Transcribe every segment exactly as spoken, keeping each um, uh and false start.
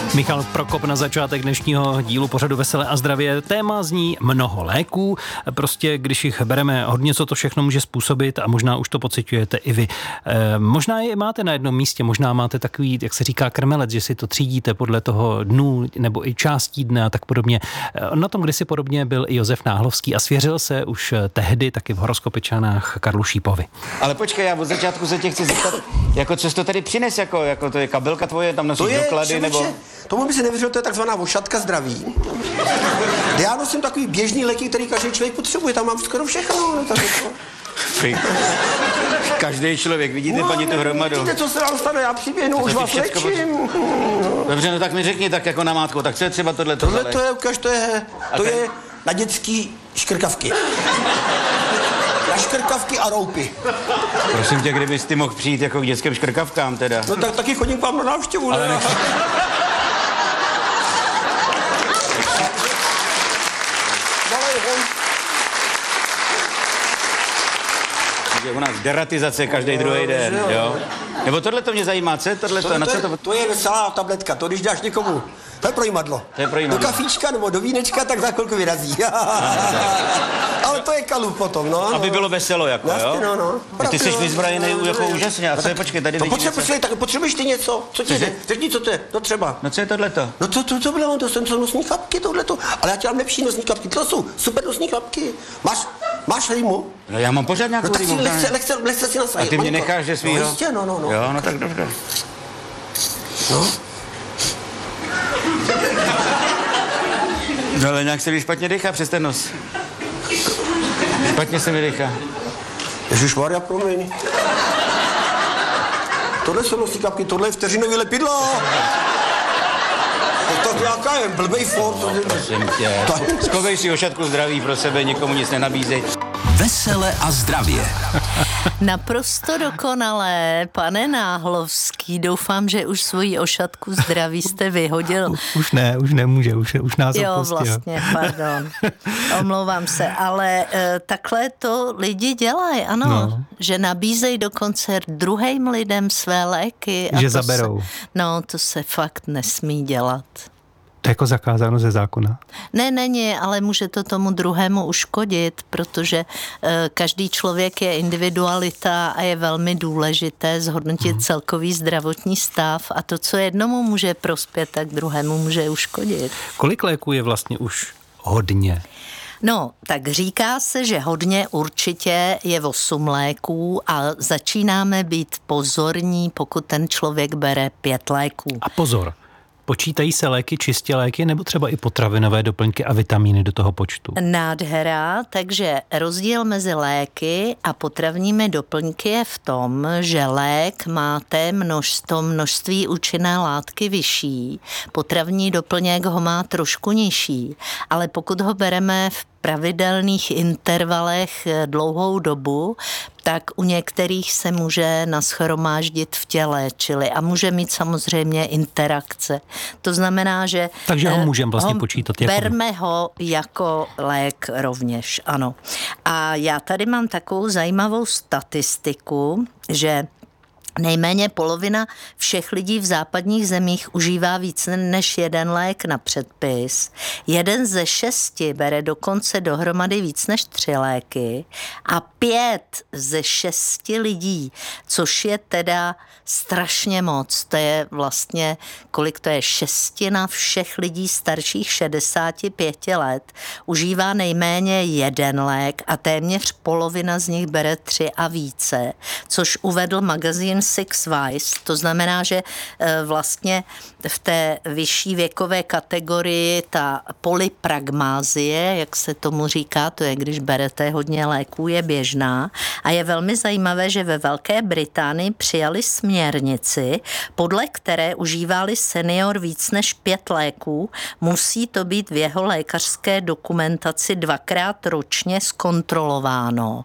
Michal Prokop na začátek dnešního dílu pořadu Veselé a zdravě. Téma zní mnoho léků. Prostě když jich bereme hodně, co to všechno může způsobit a možná už to pociťujete i vy. E, možná je máte na jednom místě, možná máte takový, jak se říká, krmelec, že si to třídíte podle toho dnů nebo i částí dne a tak podobně. E, na tom kdysi podobně byl i Josef Náhlovský a svěřil se už tehdy taky v horoskopičanách Karlu Šípovi. Ale počkej, já od začátku se tě chci zeptat, jako co jsi to tady přines, jako, jako to je kabelka tvoje, tam nosíš doklady, nebo... Tomu by si nevěřil, to je takzvaná vošatka zdraví. Já nosím takový běžný léky, který každý člověk potřebuje, tam mám skoro všechno. Tak jako. Každý člověk, vidíte, no, paní, tu hromadu. Vidíte, co se vám stane, já přiběhnu, už vás léčím. Dobře, no tak mi řekni tak jako namátkou, tak co je třeba tohle? Tohle to je, ukaž, to je, to je na dětský škrkavky. Na škrkavky a roupy. Prosím tě, kdybys ty mohl přijít jako k dětským škrkavkám teda. No tak taky chodím k vám na návštěvu, ale ne? Nech... Je u nás deratizace každý no, druhý den, jo. jo? Nebo tohle to mě zajímá, co je tohle to? Na co to? To je veselá tabletka, to když dáš někomu, to je pro jímadlo. To je pro jímadlo. Do kafíčka nebo do vínečka, tak za chvilku vyrazí. Ale to je kalup potom, no. Aby no. bylo veselo, jako, Jasně, jo? no, no. A ty jsi vyzbrajený no, jako úžasně, a co je, počkej, tady vidím něco. Potřebuješ, tak potřebuješ ty něco, co ti jde? Řekni, co to je, no třeba. No co je tohleto? No to, to, to bylo, to jsem to nosní chlapky, tohleto. Ale já ti dám lepší nosní chlapky, to jsou super nosní chlapky. Máš, máš rýmu? No já mám pořád nějakou no, tak rýmu. No tak si lehce, lehce si nasadit. A ty mě necháš, že svýho? No jistě, no, no, no. Jo, no tak dobře. No. No ale nějak se mi špatně dechá přes ten nos. Špatně se mi dechá. Ježišmarja, promiň. Tohle jsou nosní kapky, tohle je vteřinový lepidlo. To, to jaká je, blbej Ford. Prosím tě, skovej si ošatku zdraví pro sebe, nikomu nic nenabízej. Vesele a zdravě. Naprosto dokonalé, pane Náhlovský. Doufám, že už svoji ošatku zdraví jste vyhodil. U, už ne, už nemůže, už, už nás jo, opustil. Jo, vlastně, pardon. Omlouvám se, ale e, takhle to lidi dělají, ano. No. Že nabízejí dokonce druhým lidem své léky. Že zaberou. Se, no, to se fakt nesmí dělat. To je jako zakázáno ze zákona? Ne, není, ale může to tomu druhému uškodit, protože e, každý člověk je individualita a je velmi důležité zhodnotit hmm. celkový zdravotní stav a to, co jednomu může prospět, tak druhému může uškodit. Kolik léků je vlastně už hodně? No, tak říká se, že hodně určitě je osm léků a začínáme být pozorní, pokud ten člověk bere pět léků. A pozor, počítají se léky, čistě léky, nebo třeba i potravinové doplňky a vitamíny do toho počtu? Nádhera, takže rozdíl mezi léky a potravními doplňky je v tom, že lék má té množstvo, množství účinné látky vyšší, potravní doplněk ho má trošku nižší, ale pokud ho bereme v pravidelných intervalech dlouhou dobu, tak u některých se může nashromáždit v těle, čili a může mít samozřejmě interakce. To znamená, že... Takže ho můžeme vlastně ho, počítat jako... Berme ho jako lék rovněž, ano. A já tady mám takovou zajímavou statistiku, že nejméně polovina všech lidí v západních zemích užívá víc než jeden lék na předpis. Jeden ze šesti bere dokonce dohromady víc než tři léky a pět ze šesti lidí, což je teda strašně moc. To je vlastně, kolik to je, šestina všech lidí starších šedesáti pěti let užívá nejméně jeden lék a téměř polovina z nich bere tři a více, což uvedl magazín Six Vice. To znamená, že vlastně v té vyšší věkové kategorii ta polypragmázie, jak se tomu říká, to je, když berete hodně léků, je běžná a je velmi zajímavé, že ve Velké Británii přijali směrnici, podle které užívali senior víc než pět léků, musí to být v jeho lékařské dokumentaci dvakrát ročně zkontrolováno.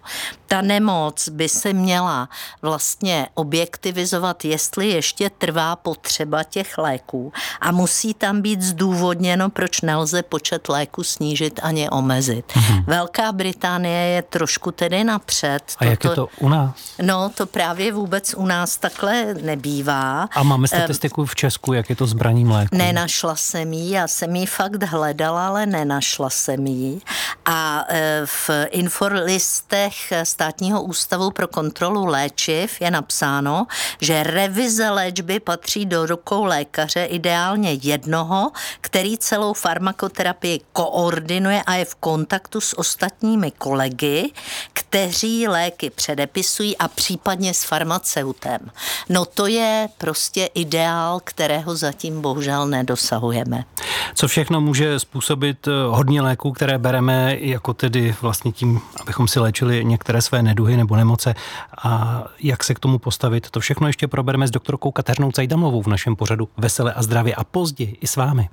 ta nemoc by se měla vlastně objektivizovat, jestli ještě trvá potřeba těch léků a musí tam být zdůvodněno, proč nelze počet léků snížit ani omezit. Mm-hmm. Velká Británie je trošku tedy napřed. A Toto, jak je to u nás? No, to právě vůbec u nás takhle nebývá. A máme statistiku v Česku, jak je to s braním léků? Nenašla jsem jí, já jsem jí fakt hledala, ale nenašla jsem jí. A v inforlistech Státního ústavu pro kontrolu léčiv je napsáno, že revize léčby patří do rukou lékaře, ideálně jednoho, který celou farmakoterapii koordinuje a je v kontaktu s ostatními kolegy, kteří léky předepisují a případně s farmaceutem. No to je prostě ideál, kterého zatím bohužel nedosahujeme. Co všechno může způsobit hodně léků, které bereme jako tedy vlastně tím, abychom si léčili některé své neduhy nebo nemoce a jak se k tomu postavit, to všechno ještě probereme s doktorkou Kateřinou Cajdamlovou v našem pořadu Vesele a zdravě a později i s vámi.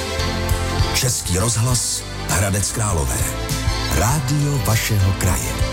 Český rozhlas Hradec Králové. Rádio vašeho kraje.